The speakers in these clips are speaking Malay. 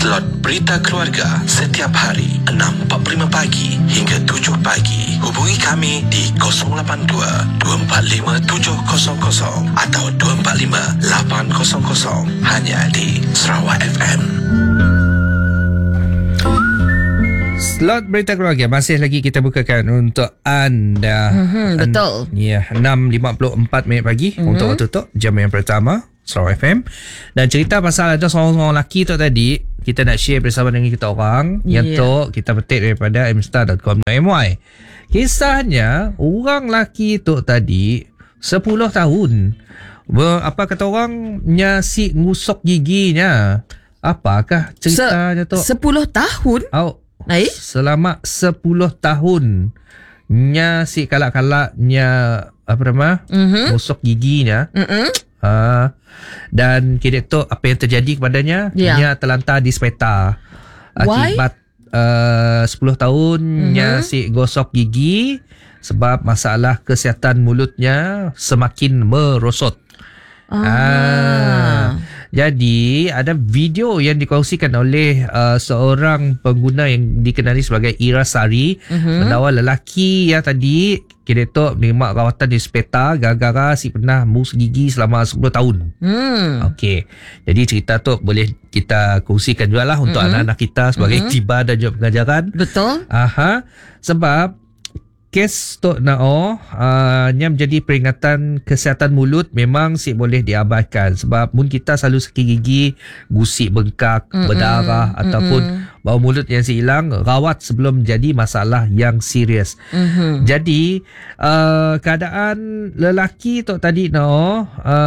Slot Berita Keluarga setiap hari 6.45 pagi hingga 7 pagi. Hubungi kami di 082-245-700 atau 245-800 hanya di Sarawak FM. Slot Berita Keluarga masih lagi kita bukakan untuk anda. Betul. Ya, 6.54 minit pagi untuk waktu tu, jam yang pertama Sarawak FM. Dan cerita pasal ada seorang lelaki tu tadi, kita nak share bersama dengan kita orang. Yang tu kita petik daripada mstar.com.my. Kisahnya, orang lelaki tu tadi 10 tahun. Apa kata orang, nyasik ngusok giginya. Apakah ceritanya tu? 10 tahun? Selama 10 tahun nya si kalak-kalaknya apa nama? Ngusok giginya. Dan kira tu apa yang terjadi kepadanya? Nya terlantar di hospital akibat 10 tahun nya si gosok gigi sebab masalah kesihatan mulutnya semakin merosot. Jadi ada video yang dikongsikan oleh seorang pengguna yang dikenali sebagai Ira Sari, mendakwa lelaki yang tadi kira tu menerima rawatan di hospital gara-gara si pernah mus gigi selama 10 tahun. Okey. Jadi cerita tu boleh kita kongsikan juga lah untuk anak-anak kita sebagai iktibar dan juga pengajaran. Betul. Sebab kes Tok Nao yang menjadi peringatan kesihatan mulut memang si boleh diabaikan sebab mun kita selalu sakit gigi, gusik bengkak, berdarah ataupun bau mulut yang hilang, rawat sebelum jadi masalah yang serius. Jadi keadaan lelaki Tok tadi Nao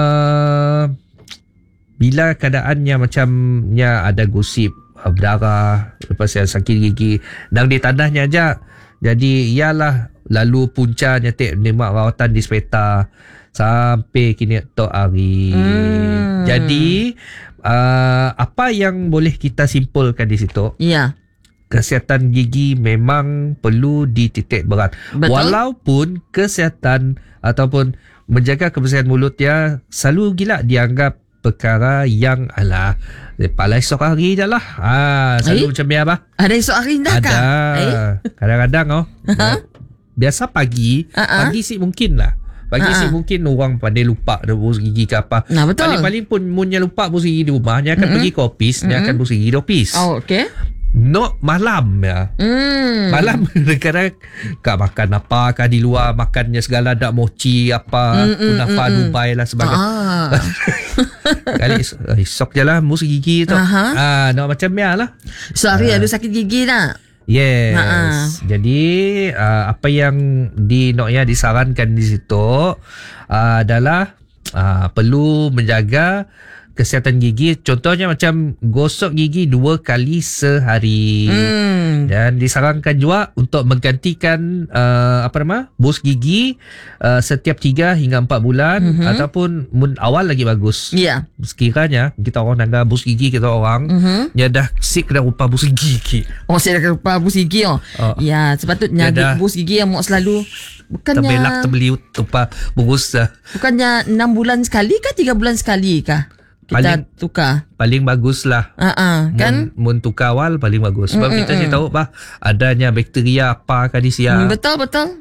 bila keadaannya macamnya ada gusip, berdarah lepas yang sakit gigi dan di tandahnya aja. Jadi ialah lalu punca nyetik menerima rawatan di hospital sampai kini tok hari. Jadi apa yang boleh kita simpulkan di situ? Ya. Kesihatan gigi memang perlu dititik berat. Betul. Walaupun kesihatan ataupun menjaga kebersihan mulut dia selalu gila dianggap perkara yang palai esok hari je lah. Selalu macam biar apa? Ada esok hari dah ada. Kah? Kadang-kadang biasa pagi si mungkin lah. Pagi si mungkin orang pandai lupa dah berus gigi ke apa. Betul. Paling-paling pun munnya lupa berus gigi di rumah, dia akan pergi ke office, dia akan berus gigi di office. Okey. No, malam ya. Malam kadang kak makan apa kah di luar, makannya segala dak mochi apa, kunafa Dubai lah sebagainya. Kali esok je lah mus gigi tu. No, macam biar lah. Sehari ada sakit gigi tak? Yes. Jadi apa yang disarankan di situ adalah perlu menjaga kesihatan gigi. Contohnya macam gosok gigi 2 kali sehari. Dan disarankan juga untuk menggantikan bus gigi setiap 3 hingga 4 bulan ataupun awal lagi bagus. Ya. Sekiranya kita orang nangga bus gigi kita orang dia dah sik kena rupa bus gigi. Saya dah rupa bus gigi. Ya, sepatutnya bus gigi yang mau selalu bukannya terbelak terbeliut rupa bus. Bukannya 6 bulan sekali kah 3 bulan sekali kah? Kita tukar. Paling bagus lah. Kan? Mun tukar awal paling bagus. Sebab kita tahu adanya bakteria apa di siang. Betul.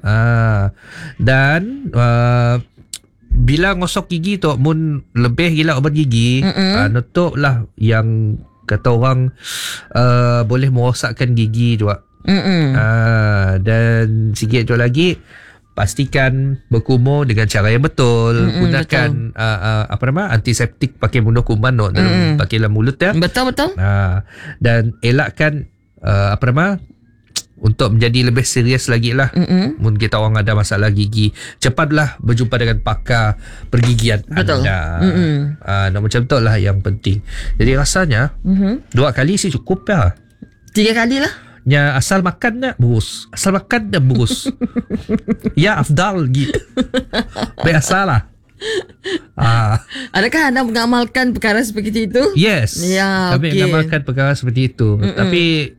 Dan bila ngosok gigi tu mun lebih gila ubat gigi, nutup lah yang kata orang boleh merosakkan gigi juga. Dan sikit tu lagi, pastikan berkumur dengan cara yang betul. Gunakan antiseptik pakai bunuh kuman dalam pakai dalam mulut ya. Betul. Dan elakkan untuk menjadi lebih serius lagi lah. Mungkin kita orang ada masalah gigi, cepatlah berjumpa dengan pakar pergigian anda. Macam tu lah yang penting. Jadi rasanya 2 kali sih cukup ya. 3 kali lah. Ya, asal makan dah burus. Ya, afdal gitu. Biasalah. Adakah anda mengamalkan perkara seperti itu? Yes. Ya, kami mengamalkan perkara seperti itu. Tapi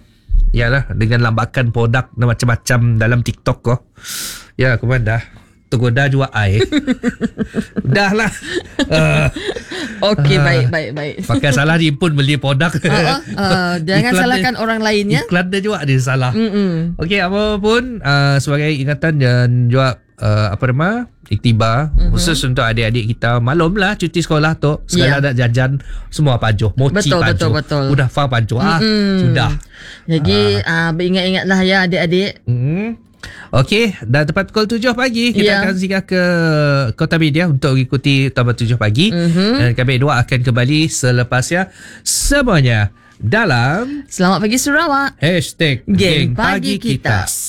yalah, dengan lambakan produk dan macam-macam dalam TikTok kok. Ya, kemudian dah tergoda jual air. Dah lah. Okey, baik. Pakai salah dia pun beli produk. Jangan salahkan orang lain ya. Iklan dia juga dia salah. Okey, apa pun sebagai ingatan dan juga iktibar khusus untuk adik-adik kita, maklum lah cuti sekolah tu segala nak jajan semua pajuh, mochi betul. udah faham pajuh sudah. Jadi beringat-ingatlah ya adik-adik. Okey, dah tepat pukul 7 pagi kita akan singgah ke Kota Media untuk ikuti Tambah 7 pagi. Dan kami dua akan kembali selepasnya semuanya dalam Selamat Pagi Sarawak. #Geng Pagi Kita.